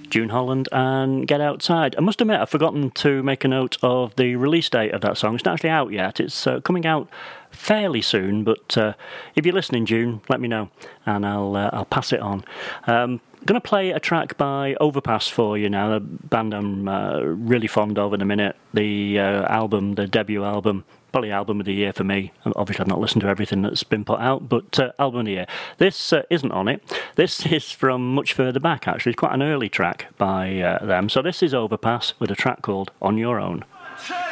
June Holland and Get Outside. I must admit, I've forgotten to make a note of the release date of that song. It's not actually out yet. It's coming out fairly soon, but if you're listening, June, let me know, and I'll pass it on. I'm going to play a track by Overpass for you now, a band I'm really fond of in a minute. The album, the debut album, probably album of the year for me. Obviously, I've not listened to everything that's been put out, but album of the year. This isn't on it. This is from much further back, actually. It's quite an early track by them. So this is Overpass with a track called On Your Own.